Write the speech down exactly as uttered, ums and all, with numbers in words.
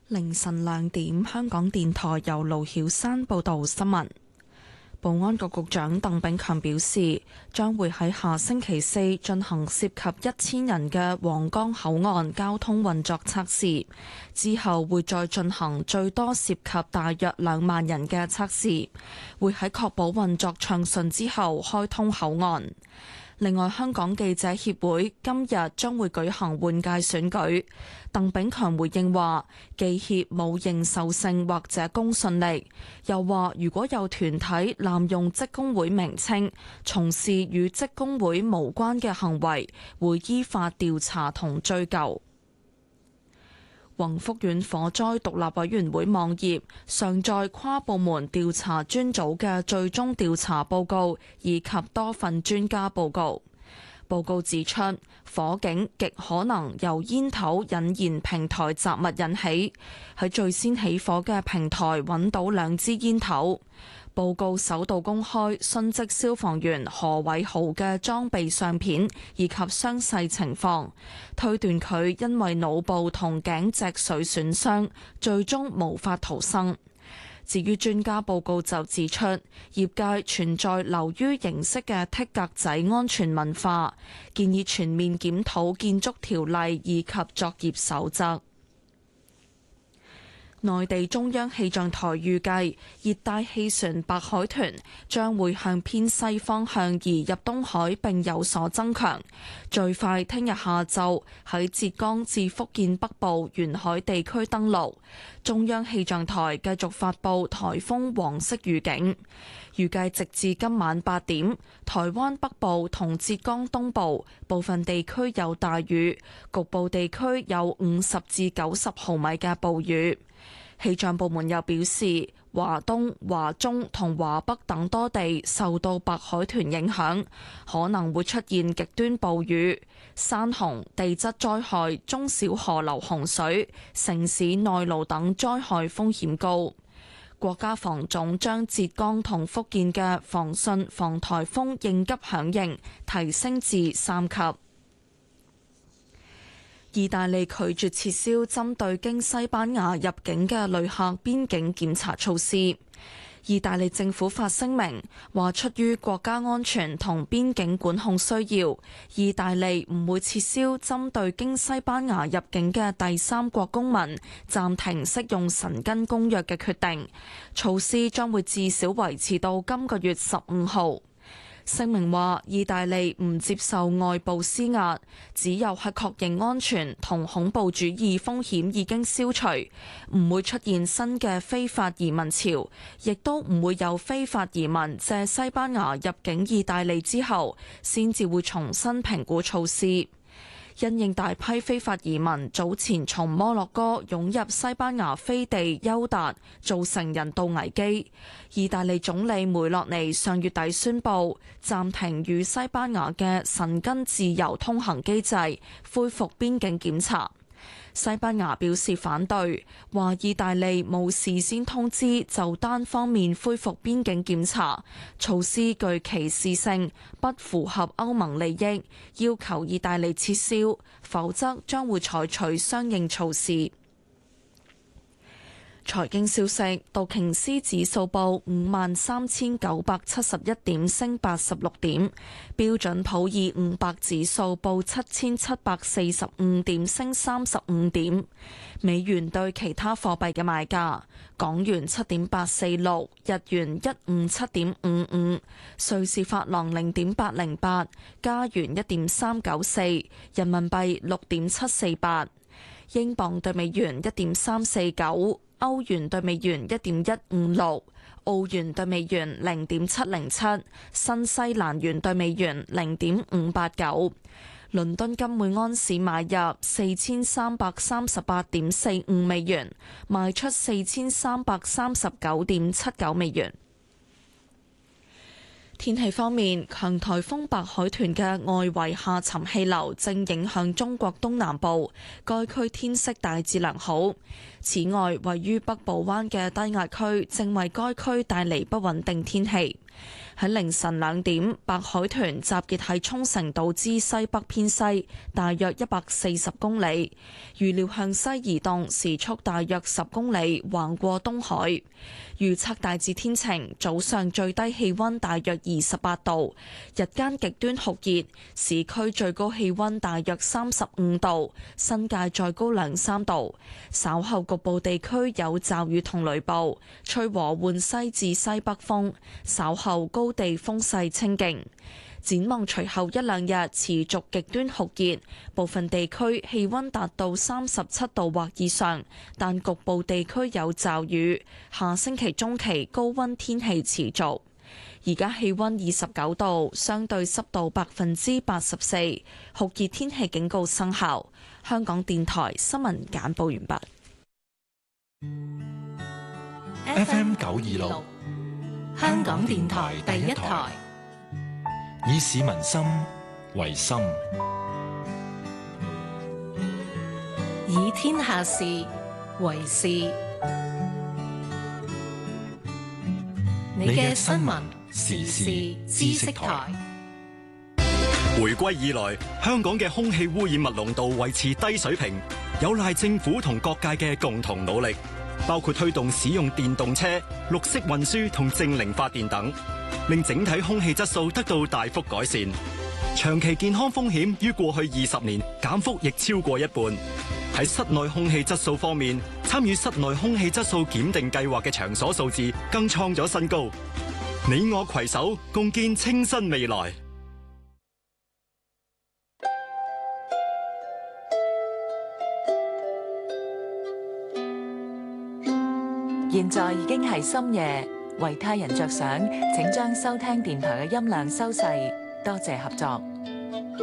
凌晨兩點，香港電台由盧曉山報道新聞。保安局局長鄧炳強表示，將會喺下星期四進行涉及一千人嘅皇崗口岸交通運作測試，之後會再進行最多涉及大約兩萬人嘅測試，會喺確保運作暢順之後開通口岸。另外，香港記者協會今日將會舉行換屆選舉。鄧炳強回應話，記協冇認受性或者公信力，又話如果有團體濫用職工會名稱，從事與職工會無關嘅行為，會依法調查同追究。宏福苑火災獨立委員會網頁上載跨部門調查專組嘅最終調查報告以及多份專家報告。報告指出，火警極可能由煙頭引燃平台雜物引起，喺最先起火嘅平台揾到兩支煙頭。報告首度公開殉職消防員何偉豪嘅裝備相片以及傷勢情況，推斷佢因為腦部同頸脊髓損傷，最終無法逃生。至於專家報告就指出，業界存在流於形式嘅剔格仔安全文化，建議全面檢討建築條例以及作業守則。內地中央氣象台預計，熱帶氣旋白海豚將會向偏西方向移入東海並有所增強，最快聽日下晝喺浙江至福建北部沿海地區登陸。中央氣象台繼續發布颱風黃色預警，預計直至今晚八點，台灣北部同浙江東部部分地區有大雨，局部地區有五十至九十毫米嘅暴雨。氣象部門又表示，華東、華中同華北等多地受到白海豚影響，可能會出現極端暴雨、山洪、地質災害、中小河流洪水、城市內澇等災害風險高。國家防總將浙江同福建嘅防汛防颱風應急響應提升至三級。意大利拒絕撤銷針對經西班牙入境嘅旅客邊境檢查措施。意大利政府發聲明話，出於國家安全同邊境管控需要，意大利唔會撤銷針對經西班牙入境嘅第三國公民暫停適用申根公約嘅決定。措施將會至少維持到今個月十五號。聲明話，意大利唔接受外部施壓，只有喺確認安全同恐怖主義風險已經消除，唔會出現新嘅非法移民潮，亦都唔會有非法移民借西班牙入境意大利之後，先至會重新評估措施。因應大批非法移民早前從摩洛哥湧入西班牙飛地休達，造成人道危機，意大利總理梅洛尼上月底宣布暫停與西班牙嘅申根自由通行機制，恢復邊境檢查。西班牙表示反對，話意大利冇事先通知就單方面恢復邊境檢查，措施具歧視性，不符合歐盟利益，要求意大利撤銷，否則將會採取相應措施。財經消息，道瓊斯指數報五萬三千九百七十一點，升八十六點；標準普爾五百指數報七千七百四十五點，升三十五點。美元對其他貨幣嘅賣價：港元七點八四六，日元一五七點五五，瑞士法郎零點八零八，加元一點三九四，人民幣六點七四八，英鎊對美元一點三四九。歐元對美元一點一五六，澳元對美元零點七零七，新西蘭元對美元零點五八九。倫敦金每安士買入四千三百三十八點四五美元，賣出四千三百三十九點七九美元。天氣方面，強颱風白海豚嘅外圍下沉氣流正影響中國東南部，該區天色大致良好。此外，位於北部灣嘅低壓區正為該區帶嚟不穩定天氣。 喺凌晨兩點，白海豚集結喺沖繩島之西北偏西，大約一百四十公里，預料向西移動，時速大約十公里，橫過東海。預測大致天晴，早上最低氣溫大約二十八度，日間極端酷熱，市區最高氣溫大約三十五度，新界再高兩三度。稍後局部地區有驟雨同雷暴，吹和緩西至西北風，稍後高地風勢清勁。展望隨後一兩日持續極端酷熱，部分地區氣溫達到三十七度或以上，但局部地區有驟雨。下星期中期高溫天氣持續。而家氣溫二十九度，相對濕度百分之八十四，酷熱天氣警告生效。香港電台新聞簡報完畢。F M 九二六，香港電台第一台。以市民心為心， 以天下事為事。你嘅新聞時事知識台。 回歸以來，香港嘅空氣污染物濃度維持低水平，有賴政府同各界嘅共同努力，包括推動使用電動車、綠色運輸同淨零發電等，令整體空氣質素得到大幅改善。長期健康風險於過去二十年減幅亦超過一半。喺室內空氣質素方面，參與室內空氣質素檢定計劃嘅場所數字更創咗新高。你我攜手共建清新未來。 現在已經係深夜，為他人着想，請將收聽電台嘅音量收細，多謝合作。